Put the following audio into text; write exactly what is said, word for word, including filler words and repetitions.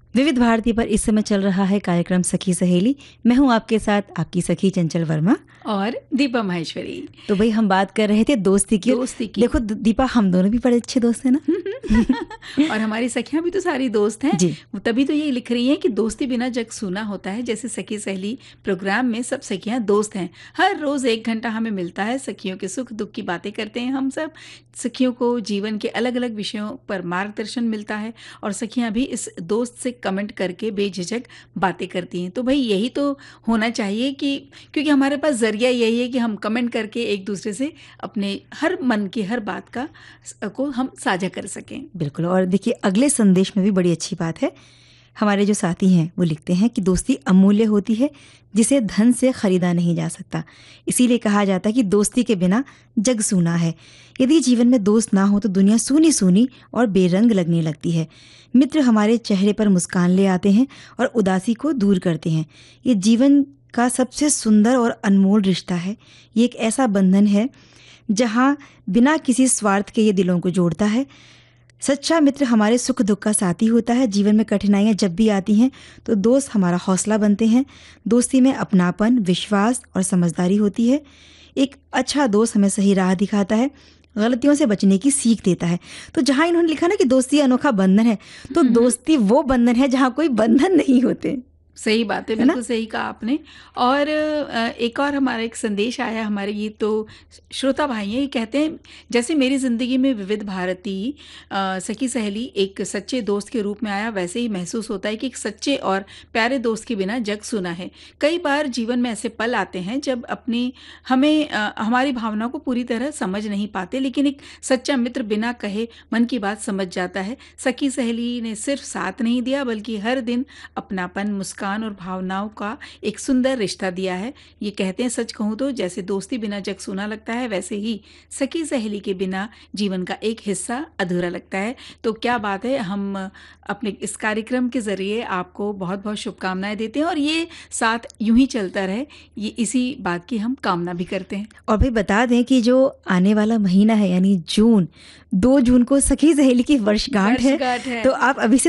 विविध भारती पर इस समय चल रहा है कार्यक्रम सखी सहेली। मैं हूं आपके साथ आपकी सखी चंचल वर्मा और दीपा माहेश्वरी। तो भाई हम बात कर रहे थे दोस्ती की। दोस्ती की। देखो दीपा, हम दोनों भी बड़े अच्छे दोस्त हैं ना। और हमारी सखियां भी तो सारी दोस्त हैं जी। तभी तो ये लिख रही हैं कि दोस्ती बिना जग सूना होता है। जैसे सखी सहेली प्रोग्राम में सब सखियां दोस्त हैं। हर रोज एक घंटा हमें मिलता है, सखियों के सुख दुख की बातें करते हैं हम सब। सखियों को जीवन के अलग अलग विषयों पर मार्गदर्शन मिलता है और सखियां भी इस दोस्त से कमेंट करके बेझिझक बातें करती हैं। तो भाई यही तो होना चाहिए कि क्योंकि हमारे पास जरिया यही है कि हम कमेंट करके एक दूसरे से अपने हर मन की हर बात का को हम साझा कर सकें। बिल्कुल। और देखिए अगले संदेश में भी बड़ी अच्छी बात है। हमारे जो साथी हैं वो लिखते हैं कि दोस्ती अमूल्य होती है जिसे धन से खरीदा नहीं जा सकता। इसीलिए कहा जाता है कि दोस्ती के बिना जग सूना है। यदि जीवन में दोस्त ना हो तो दुनिया सूनी सूनी और बेरंग लगने लगती है। मित्र हमारे चेहरे पर मुस्कान ले आते हैं और उदासी को दूर करते हैं। ये जीवन का सबसे सुंदर और अनमोल रिश्ता है। ये एक ऐसा बंधन है जहाँ बिना किसी स्वार्थ के ये दिलों को जोड़ता है। सच्चा मित्र हमारे सुख दुख का साथी होता है। जीवन में कठिनाइयाँ जब भी आती हैं तो दोस्त हमारा हौसला बनते हैं। दोस्ती में अपनापन, विश्वास और समझदारी होती है। एक अच्छा दोस्त हमें सही राह दिखाता है, गलतियों से बचने की सीख देता है। तो जहाँ इन्होंने लिखा ना कि दोस्ती अनोखा बंधन है, तो दोस्ती वो बंधन है जहाँ कोई बंधन नहीं होते। सही बात है, बिल्कुल सही कहा आपने। और एक और हमारा एक संदेश आया, हमारे ये तो श्रोता भाई हैं, ये कहते हैं जैसे मेरी ज़िंदगी में विविध भारती सखी सहेली एक सच्चे दोस्त के रूप में आया, वैसे ही महसूस होता है कि एक सच्चे और प्यारे दोस्त के बिना जग सूना है। कई बार जीवन में ऐसे पल आते हैं जब अपनी हमें आ, हमारी भावनाओं को पूरी तरह समझ नहीं पाते, लेकिन एक सच्चा मित्र बिना कहे मन की बात समझ जाता है। सखी सहेली ने सिर्फ साथ नहीं दिया बल्कि हर दिन अपनापन, मुस्कान और भावनाओं का एक सुंदर रिश्ता दिया है। ये कहते हैं सच कहूँ तो जैसे दोस्ती बिना जग सूना लगता है, वैसे ही सखी सहेली के बिना जीवन का एक हिस्सा अधूरा लगता है। तो क्या बात है, हम अपने इस कार्यक्रम के जरिए आपको बहुत बहुत शुभकामनाएं देते हैं और ये साथ यूं ही चलता रहे, ये इसी बात की हम कामना भी करते हैं। और भी बता दें कि जो आने वाला महीना है यानी जून, दो जून को सखी सहेली की वर्षगांठ है, वर्षगांठ है। तो आप अभी से